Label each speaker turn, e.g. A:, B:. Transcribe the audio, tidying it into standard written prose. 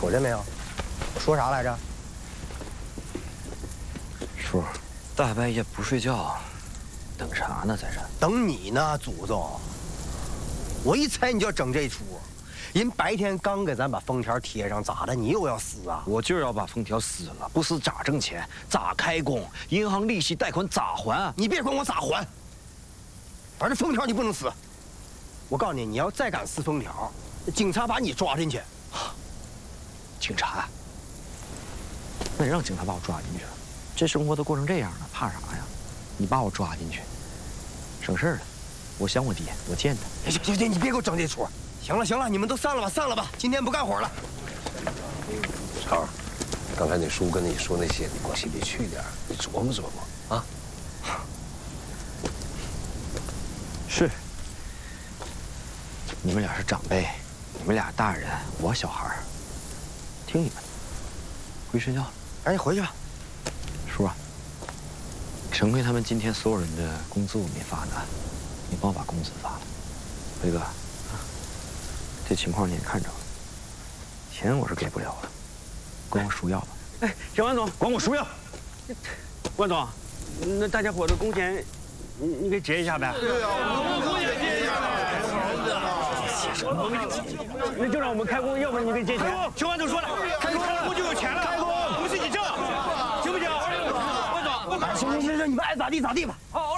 A: 瞅见没有？我说啥来着？
B: 叔，大半夜不睡觉，等啥呢？在这
A: 等你呢，祖宗！我一猜你就要整这一出。人白天刚给咱把封条贴上，咋的？你又要撕啊？
B: 我就是要把封条撕了，不撕咋挣钱？咋开工？银行利息贷款咋还？
A: 你别管我咋还，反正封条你不能撕。我告诉你，你要再敢撕封条，警察把你抓进去。
B: 警察？那你让警察把我抓进去了？这生活都过成这样了，怕啥呀？你把我抓进去，省事儿了。我想我爹，我见他。
A: 行，你别给我整这出。行了，你们都散了吧，今天不干活了。
C: 超儿，刚才你叔跟你说那些，你往心里去点，你琢磨琢磨啊。
B: 是，你们俩是长辈，你们俩大人，我小孩儿，听你们的。回去睡觉了，
A: 赶紧回去吧。
B: 叔啊，陈奎他们今天所有人的工资我没发呢，你帮我把工资发了。辉哥，这情况你也看着了，钱我是给不了了，管我输药吧。
D: 哎，小万总，
B: 管我输药。
D: 万总，那大家伙的工钱，你给结一下呗。
E: 对呀，我们工钱结一下。
D: 那就让我们开工，要不然你给结钱。
E: 小万总说了，开工就有钱了，不是你挣，行不行？万总，
A: 行，你们爱咋地咋地吧。